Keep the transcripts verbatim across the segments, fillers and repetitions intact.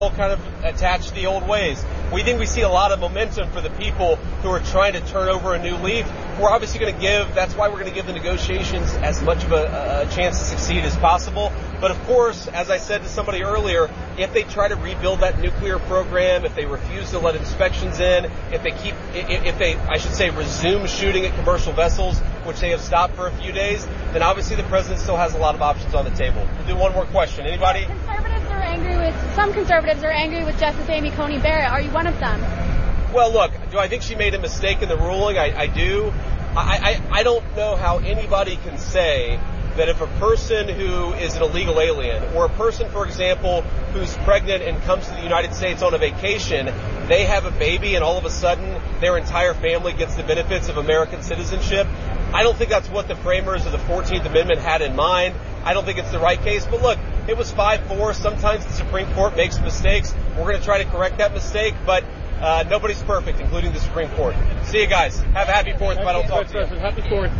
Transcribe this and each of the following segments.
kind of attached to the old ways. We think we see a lot of momentum for the people who are trying to turn over a new leaf. We're obviously going to give, that's why we're going to give the negotiations as much of a, a chance to succeed as possible. But of course, as I said to somebody earlier, if they try to rebuild that nuclear program, if they refuse to let inspections in, if they keep, if they, I should say, resume shooting at commercial vessels, which they have stopped for a few days, then obviously the president still has a lot of options on the table. We'll do one more question. Anybody? Conservatives are angry with, some conservatives are angry with Justice Amy Coney Barrett. Are you one of them? Well, look, do I think she made a mistake in the ruling? I, I do. I, I, I don't know how anybody can say that if a person who is an illegal alien, or a person, for example, who's pregnant and comes to the United States on a vacation, they have a baby and all of a sudden their entire family gets the benefits of American citizenship. I don't think that's what the framers of the fourteenth Amendment had in mind. I don't think it's the right case. But look, it was five four. Sometimes the Supreme Court makes mistakes. We're going to try to correct that mistake, but uh, nobody's perfect, including the Supreme Court. See you guys. Have a happy fourth, but I don't talk to you. Happy fourth.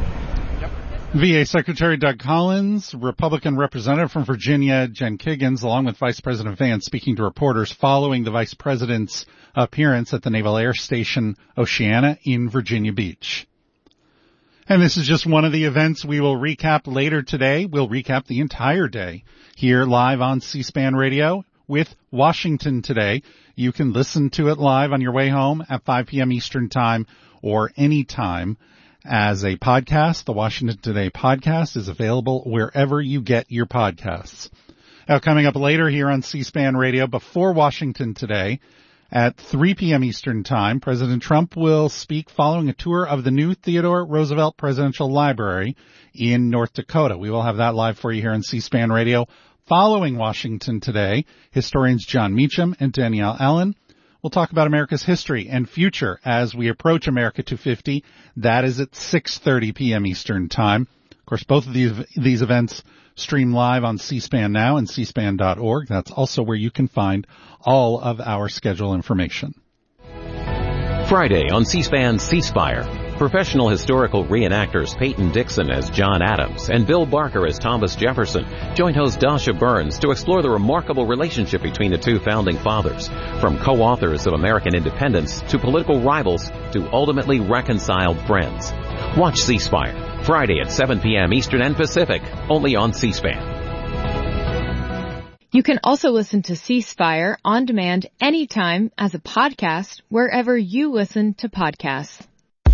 V A Secretary Doug Collins, Republican Representative from Virginia Jen Kiggans, along with Vice President Vance, speaking to reporters following the Vice President's appearance at the Naval Air Station Oceana in Virginia Beach. And this is just one of the events we will recap later today. We'll recap the entire day here live on C-SPAN Radio with Washington Today. You can listen to it live on your way home at five p.m. Eastern Time or any time as a podcast. The Washington Today podcast is available wherever you get your podcasts. Now, coming up later here on C-SPAN Radio before Washington Today at three p.m. Eastern Time, President Trump will speak following a tour of the new Theodore Roosevelt Presidential Library in North Dakota. We will have that live for you here on C-SPAN Radio. Following Washington Today, historians John Meacham and Danielle Allen will talk about America's history and future as we approach America two fifty. That is at six thirty p.m. Eastern Time. Of course, both of these, these events stream live on C-SPAN Now and C SPAN dot org. That's also where you can find all of our schedule information. Friday on C-SPAN C-Spire. Professional historical reenactors Peyton Dixon as John Adams and Bill Barker as Thomas Jefferson join host Dasha Burns to explore the remarkable relationship between the two founding fathers, from co-authors of American independence to political rivals to ultimately reconciled friends. Watch C-Spire Friday at seven p.m. Eastern and Pacific, only on C-SPAN. You can also listen to C-Spire on demand anytime as a podcast wherever you listen to podcasts.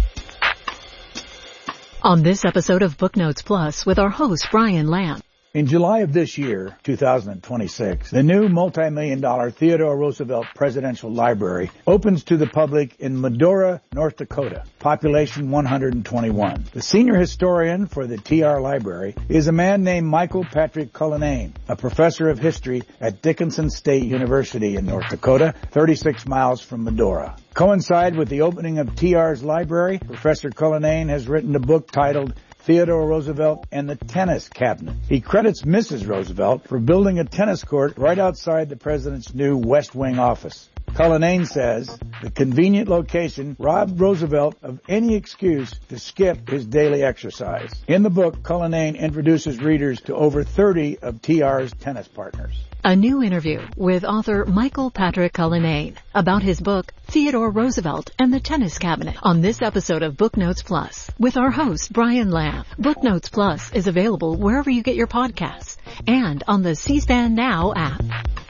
On this episode of Booknotes Plus with our host, Brian Lamb. In July of this year, two thousand twenty-six, the new multi-million dollar Theodore Roosevelt Presidential Library opens to the public in Medora, North Dakota, population one hundred twenty-one. The senior historian for the T R Library is a man named Michael Patrick Cullinane, a professor of history at Dickinson State University in North Dakota, thirty-six miles from Medora. Coincide with the opening of T R's library, Professor Cullinane has written a book titled Theodore Roosevelt and the Tennis Cabinet. He credits Missus Roosevelt for building a tennis court right outside the president's new West Wing office. Cullinane says the convenient location robbed Roosevelt of any excuse to skip his daily exercise. In the book, Cullinane introduces readers to over thirty of T R's tennis partners. A new interview with author Michael Patrick Cullinane about his book, Theodore Roosevelt and the Tennis Cabinet, on this episode of Booknotes Plus with our host, Brian Lamb. Booknotes Plus is available wherever you get your podcasts and on the C-SPAN Now app.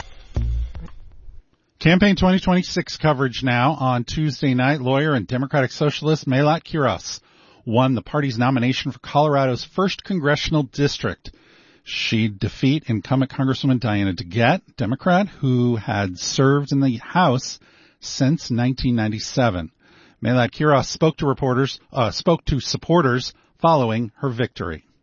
Campaign twenty twenty-six coverage now. On Tuesday night, lawyer and Democratic Socialist Melat Quiros won the party's nomination for Colorado's first congressional district. She'd defeat incumbent Congresswoman Diana DeGette, Democrat, who had served in the House since nineteen ninety-seven. Melat Quiros spoke to reporters, uh, spoke to supporters following her victory.